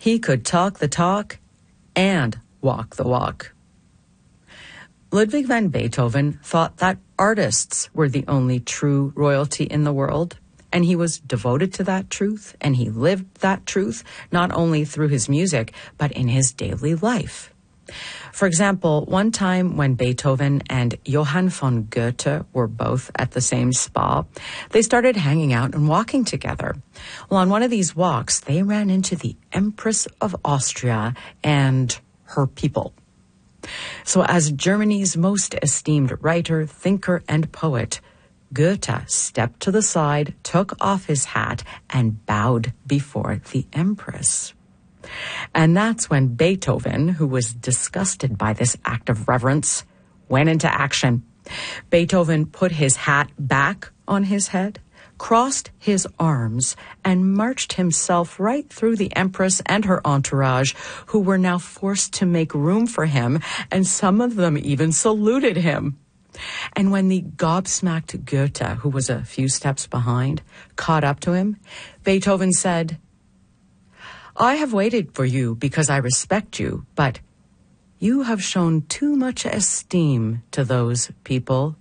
He could talk the talk and walk the walk. Ludwig van Beethoven thought that artists were the only true royalty in the world, and he was devoted to that truth, and he lived that truth not only through his music, but in his daily life. For example, one time when Beethoven and Johann von Goethe were both at the same spa, they started hanging out and walking together. Well, on one of these walks, they ran into the Empress of Austria and her people. So as Germany's most esteemed writer, thinker, and poet, Goethe stepped to the side, took off his hat, and bowed before the Empress. And that's when Beethoven, who was disgusted by this act of reverence, went into action. Beethoven put his hat back on his head, crossed his arms, and marched himself right through the Empress and her entourage, who were now forced to make room for him, and some of them even saluted him. And when the gobsmacked Goethe, who was a few steps behind, caught up to him, Beethoven said, "I have waited for you because I respect you, but you have shown too much esteem to those people.